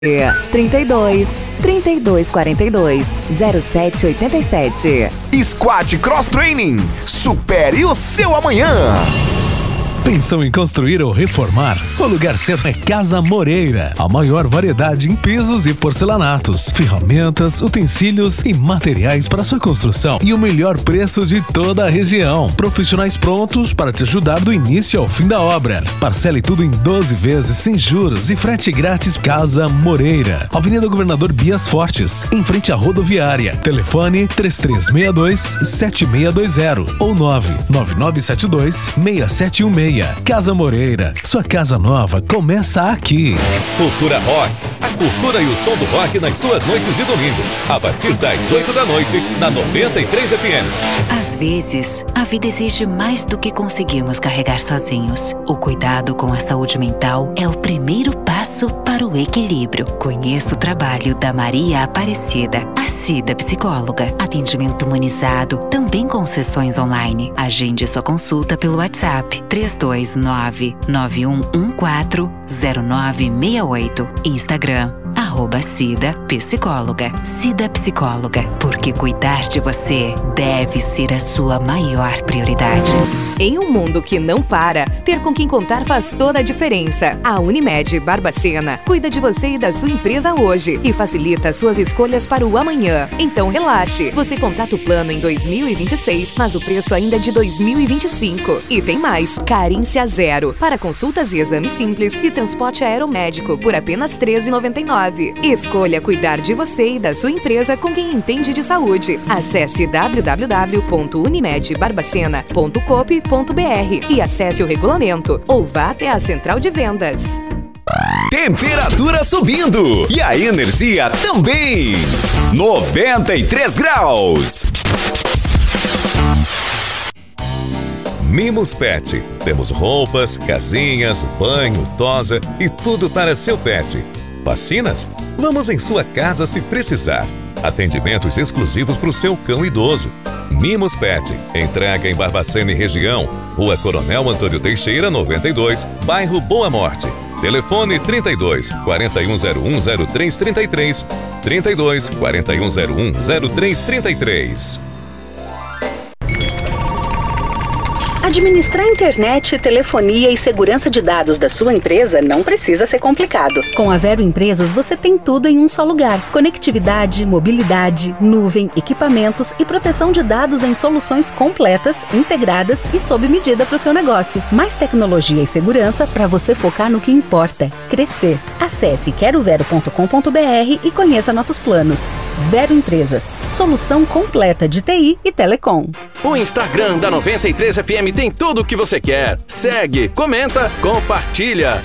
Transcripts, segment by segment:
3242 0787. Squad Cross Training. Supere o seu amanhã. Pensou em construir ou reformar? O lugar certo é Casa Moreira. A maior variedade em pisos e porcelanatos, ferramentas, utensílios e materiais para sua construção e o melhor preço de toda a região. Profissionais prontos para te ajudar do início ao fim da obra. Parcele tudo em 12 vezes sem juros e frete grátis. Casa Moreira, Avenida Governador Bias Fortes, em frente à rodoviária. Telefone 3362-7620 ou 99972-6716. Casa Moreira, sua casa nova começa aqui. Cultura Rock, a cultura e o som do rock nas suas noites de domingo, a partir das 8 da noite, na 93 FM. Às vezes, a vida exige mais do que conseguimos carregar sozinhos. O cuidado com a saúde mental é o primeiro passo para o equilíbrio. Conheça o trabalho da Maria Aparecida, a Cida Psicóloga. Atendimento humanizado, também com sessões online. Agende sua consulta pelo WhatsApp 329-9114-0968. Instagram, @Cida Psicóloga. Cida Psicóloga, porque cuidar de você deve ser a sua maior prioridade. Em um mundo que não para, ter com quem contar faz toda a diferença. A Unimed Barbacena cuida de você e da sua empresa hoje e facilita suas escolhas para o amanhã. Então relaxe, você contrata o plano em 2026, mas o preço ainda é de 2025. E tem mais, carência zero, para consultas e exames simples e transporte aeromédico por apenas R$ 13,99. Escolha cuidar de você e da sua empresa com quem entende de saúde. Acesse www.unimedbarbacena.coop.br e acesse o regulamento ou vá até a central de vendas. Temperatura subindo e a energia também. 93 graus. Mimos Pet. Temos roupas, casinhas, banho, tosa e tudo para seu pet. Vacinas? Vamos em sua casa se precisar. Atendimentos exclusivos para o seu cão idoso. Mimos Pet. Entrega em Barbacena e região. Rua Coronel Antônio Teixeira, 92, bairro Boa Morte. Telefone 32 4101 0333. 32 4101 0333. Administrar internet, telefonia e segurança de dados da sua empresa não precisa ser complicado. Com a Vero Empresas você tem tudo em um só lugar. Conectividade, mobilidade, nuvem, equipamentos e proteção de dados em soluções completas, integradas e sob medida para o seu negócio. Mais tecnologia e segurança para você focar no que importa, crescer. Acesse querovero.com.br e conheça nossos planos. Vero Empresas, solução completa de TI e telecom. O Instagram da 93 FM tem tudo o que você quer. Segue, comenta, compartilha.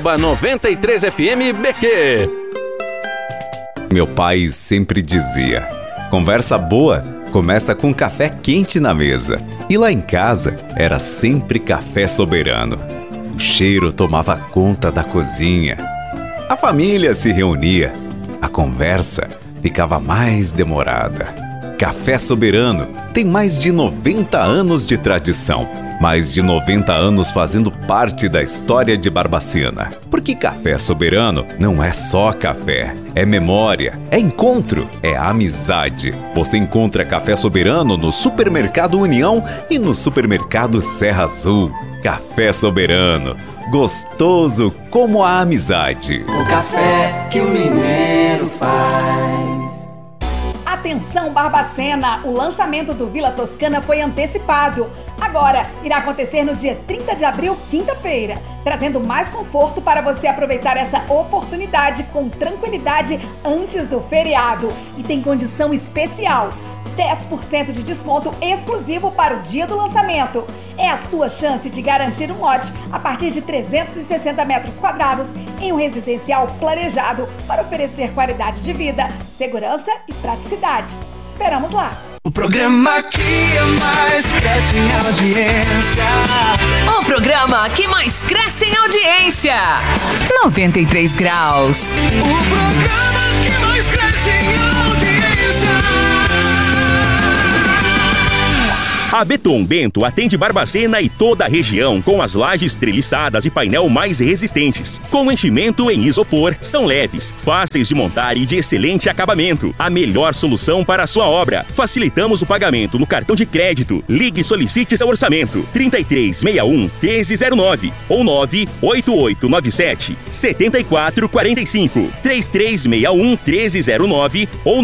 @93FMBQ. Meu pai sempre dizia: conversa boa começa com café quente na mesa. E lá em casa era sempre café Soberano. O cheiro tomava conta da cozinha. A família se reunia. A conversa ficava mais demorada. Café Soberano tem mais de 90 anos de tradição. Mais de 90 anos fazendo parte da história de Barbacena. Porque Café Soberano não é só café, é memória, é encontro, é amizade. Você encontra Café Soberano no Supermercado União e no Supermercado Serra Azul. Café Soberano, gostoso como a amizade. O café que o mineiro faz. Atenção Barbacena, o lançamento do Vila Toscana foi antecipado. Agora, irá acontecer no dia 30 de abril, quinta-feira, trazendo mais conforto para você aproveitar essa oportunidade com tranquilidade antes do feriado. E tem condição especial, 10% de desconto exclusivo para o dia do lançamento. É a sua chance de garantir um lote a partir de 360 metros quadrados em um residencial planejado para oferecer qualidade de vida, segurança e praticidade. Esperamos lá! O programa que mais cresce em audiência. O programa que mais cresce em audiência. 93 graus. O programa que mais cresce em audiência. A Beton Bento atende Barbacena e toda a região com as lajes treliçadas e painel mais resistentes. Com enchimento em isopor, são leves, fáceis de montar e de excelente acabamento. A melhor solução para a sua obra. Facilitamos o pagamento no cartão de crédito. Ligue e solicite seu orçamento. 3361-1309 ou 98897-7445. 3361-1309 ou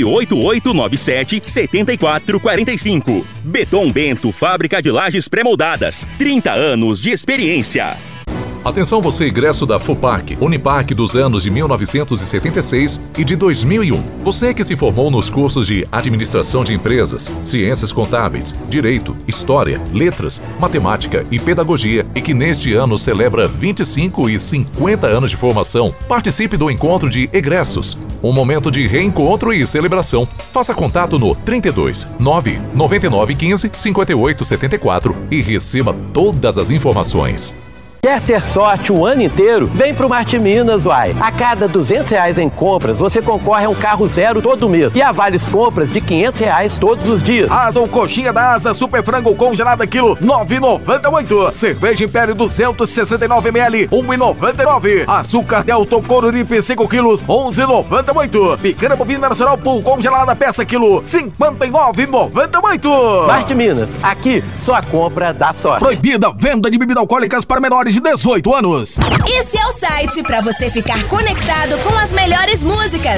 98897-7445. Beton Bento, fábrica de lajes pré-moldadas. 30 anos de experiência. Atenção você, ingresso da FUPAC, Unipac dos anos de 1976 e de 2001. Você que se formou nos cursos de Administração de Empresas, Ciências Contábeis, Direito, História, Letras, Matemática e Pedagogia e que neste ano celebra 25 e 50 anos de formação, participe do encontro de egressos. Um momento de reencontro e celebração. Faça contato no 32 999 15 58 74 e receba todas as informações. Quer ter sorte o ano inteiro? Vem pro Marte Minas, uai. A cada R$200 em compras, você concorre a um carro zero todo mês. E a vales compras de R$500 todos os dias. Asa ou coxinha da Asa Super Frango congelada quilo 9,98. Cerveja Império 269ml 1,99. Açúcar Delta Coruripe 5 quilos 11,98. Picanha bovina nacional Pool congelada peça quilo 59,98. Marte Minas, aqui só a compra dá sorte. Proibida venda de bebidas alcoólicas para menores de 18 anos. Esse é o site para você ficar conectado com as melhores músicas.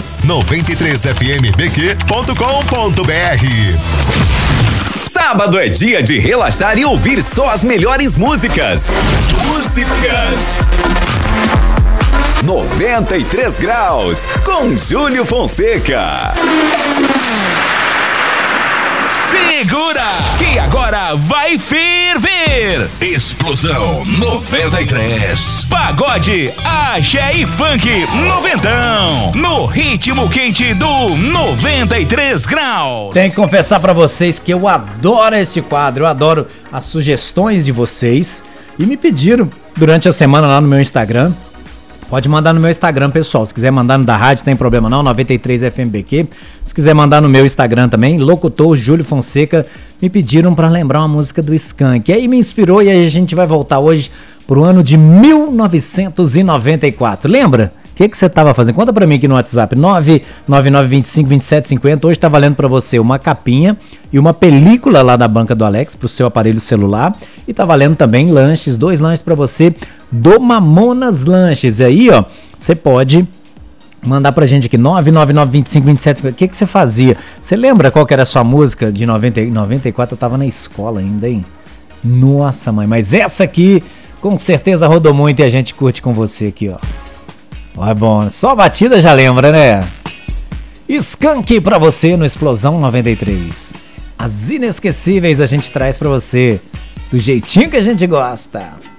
93fmbq.com.br. Sábado é dia de relaxar e ouvir só as melhores músicas. 93 graus com Júlio Fonseca. Segura, que agora vai ferver! Explosão 93. Pagode, axé e funk noventão. No ritmo quente do 93 graus. Tenho que confessar pra vocês que eu adoro esse quadro. Eu adoro as sugestões de vocês. E me pediram durante a semana lá no meu Instagram. Pode mandar no meu Instagram, pessoal. Se quiser mandar no da rádio, tem problema não, 93FMBQ. Se quiser mandar no meu Instagram também, locutor Júlio Fonseca. Me pediram pra lembrar uma música do Skank. E aí me inspirou e aí a gente vai voltar hoje pro ano de 1994. Lembra? O que você tava fazendo? Conta pra mim aqui no WhatsApp, 999252750. Hoje tá valendo pra você uma capinha e uma película lá da banca do Alex pro seu aparelho celular. E tá valendo também lanches, 2 lanches pra você do Mamonas Lanches. E aí, ó, você pode mandar pra gente aqui, 999252750. O que você fazia? Você lembra qual que era a sua música de 94? Eu tava na escola ainda, hein? Nossa, mãe, mas essa aqui com certeza rodou muito e a gente curte com você aqui, ó. Ó, é bom, só a batida já lembra, né? Skank pra você no Explosão 93. As inesquecíveis a gente traz pra você do jeitinho que a gente gosta.